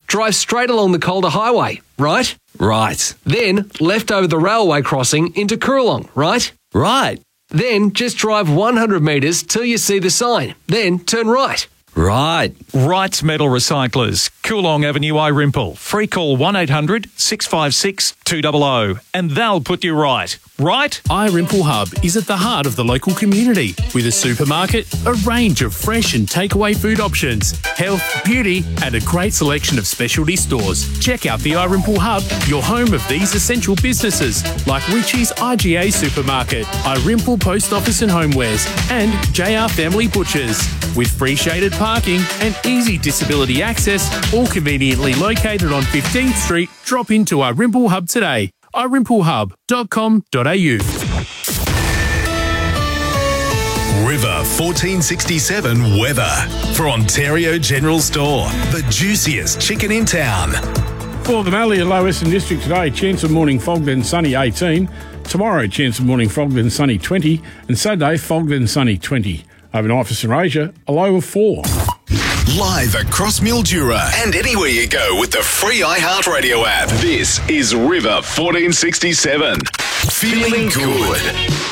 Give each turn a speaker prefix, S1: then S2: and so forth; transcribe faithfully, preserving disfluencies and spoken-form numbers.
S1: drive straight along the Calder Highway, right?
S2: Right.
S1: Then left over the railway crossing into Coorong, right?
S2: Right.
S1: Then just drive one hundred metres till you see the sign. Then turn right.
S2: Right.
S3: Wrights Metal Recyclers, Coolong Avenue, Irimple. Free call one eight hundred six five six two hundred and they'll put you right. Right?
S4: Irimple Hub is at the heart of the local community with a supermarket, a range of fresh and takeaway food options, health, beauty and a great selection of specialty stores. Check out the Irimple Hub, your home of these essential businesses like Richie's I G A Supermarket, Irimple Post Office and Homewares and J R Family Butchers. With free shaded parking and easy disability access, all conveniently located on fifteenth Street, drop into Irimple Hub today. i rimple hub dot com dot a u.
S5: River fourteen sixty-seven weather for Ontario General Store, the juiciest chicken in town.
S6: For the Mallee and Low Western District today, chance of morning fog then sunny eighteen. Tomorrow, chance of morning fog then sunny twenty. And Saturday, fog then sunny twenty. Overnight for Sunraysia, a low of four.
S5: Live across Mildura and anywhere you go with the free iHeartRadio app. This is River fourteen sixty-seven. Feeling good.